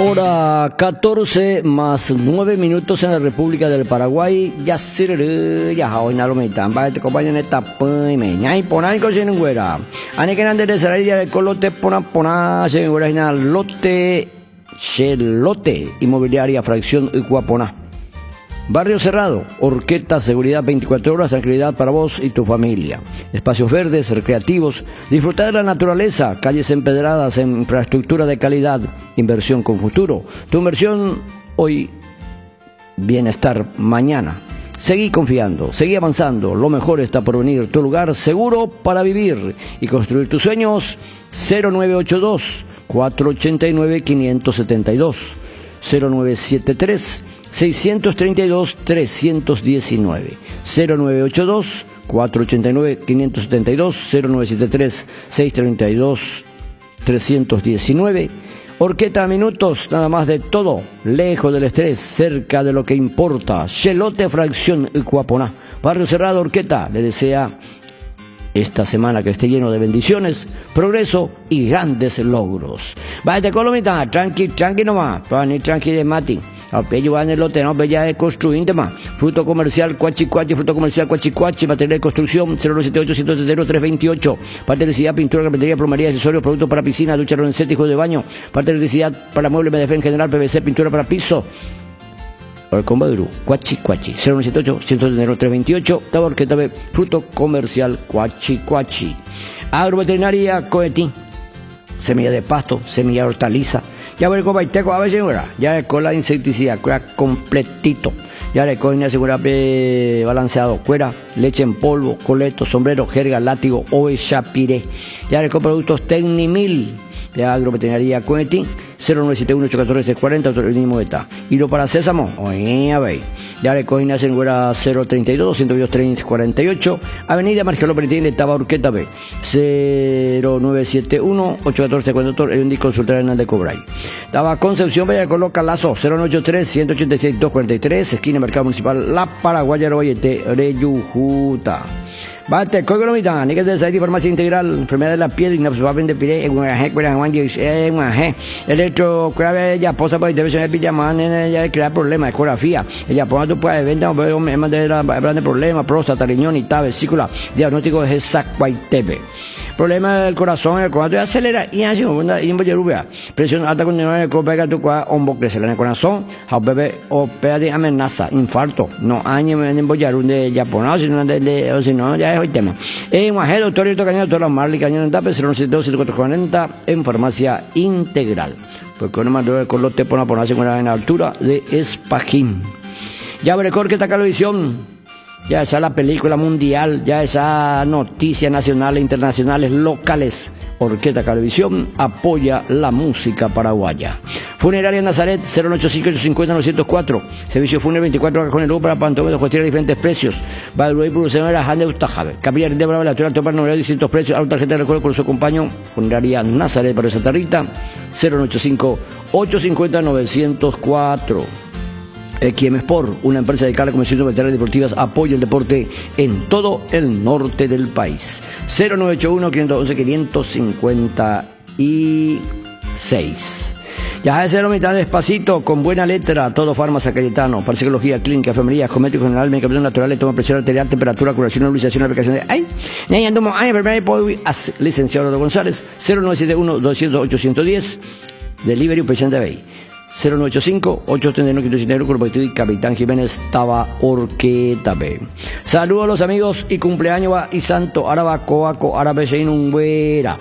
Hora 14 más 9 minutos en la República del Paraguay. Ya sirve, ya hoy no lo metan. Va a te acompañar en esta me ñay ponay cochen güera. Ane que nande de salida de colote pona se güera en lote chelote inmobiliaria fracción Ucuapona. Barrio cerrado, Orqueta, seguridad 24 horas, tranquilidad para vos y tu familia. Espacios verdes, recreativos, disfrutar de la naturaleza, calles empedradas, infraestructura de calidad, inversión con futuro. Tu inversión hoy, bienestar mañana. Seguí confiando, seguí avanzando, lo mejor está por venir. Tu lugar seguro para vivir y construir tus sueños. 0982 489 572 0973 632-319 0982-489-572 0973-632-319. Orqueta minutos, nada más de todo, lejos del estrés, cerca de lo que importa. Chelote fracción Ucuapona. Barrio cerrado, Orqueta le desea esta semana que esté lleno de bendiciones, progreso y grandes logros. Váyate Colomita, tranqui nomás, para ni tranqui de mati. Apello va en el lote, no, ya de construir tema. Fruto comercial, cuachi, fruto comercial, cuachi, material de construcción, 097-132-328. Parte de electricidad, pintura, carpintería, plomería, accesorios, productos para piscina, ducha, roncético de baño. Parte de electricidad para muebles, MDF en general, PVC, pintura para piso. El Combaduru, cuachi, 097-132-328. Taborqueta B, fruto comercial, cuachi. Agroveterinaria, Coetín. Semilla de pasto, semilla de hortaliza. Ya voy con Baiteco a ver señora, ya con la insecticida, cuera completito, ya le cogen asegura balanceado, cuera, leche en polvo, coleto, sombrero, jerga, látigo, ove, chapiré, ya le con productos Tecnimil, de agroveterinaria Coetín, 0971-814-340, autorismo ETA. Y lo para sésamo, oye, a ver, ya le cogen asegura 032-222-3048, avenida Marcelo Peritín, etapa Urqueta B, 0971-814-340, el Indi Consultar Hernández Cobray. Estaba Concepción Bella Coloca Lazo, 0983-186-243, esquina Mercado Municipal La Paraguaya, Royete, Reyujuta. Bate, coglomita, ni que te salir farmacia integral, enfermedad de la piel, inapsopapen de pire, electro, clave, ya posa para debe ser pijaman, ya crear problemas, ecografía, ella pone tu puedes vender, de problemas, próstata, riñón y tal, vesícula, diagnóstico de Hesacuaitepe. Problema del corazón, el corazón acelera y hace una imbollerubia. Presión alta continua de copega tu cua, hombo crecer en el corazón, a bebé o pea de amenaza, infarto, no año en embollarun de japonés, sino de, o si no, ya es hoy tema. En Guajé, doctor Hito Cañón, doctor Marley Cañón en Tape, 092-7440, en farmacia integral. Porque uno mandó el colote por ponerse en la altura de Espajín. Ya Brecor, que está Calovisión. Ya esa la película mundial, ya esa noticias nacionales, internacionales, locales. Orqueta Cablevisión apoya la música paraguaya. Funeraria Nazaret, 085-850-904. Servicio fúnebre 24 horas con el para pantomedos, cuestiones de diferentes precios. Valorey Brucera, Hande Utajabe. Capilla de Brava, la actual topar novedad de distintos precios. A tarjeta de recuerdo con su compañero. Funeraria Nazaret para Santa Rita, 085-850-904. XM Sport, una empresa dedicada a la comercio de materiales deportivas, apoya el deporte en todo el norte del país. 0981-511-556. Ya es la mitad despacito, con buena letra, todo Farmacia Cayetano, para psicología, clínica, enfermería, cosmético general, medicamentos naturales, toma presión arterial, temperatura, curación, nebulización, aplicación de... licenciado Rodo González, 0971-200-810, Delivery Presente Bay. 0985-831-579, Grupo de Capitán Jiménez, Taba Orqueta B. Saludos a los amigos y cumpleaños y santo Araba Coaco Arabe Sheinungüera.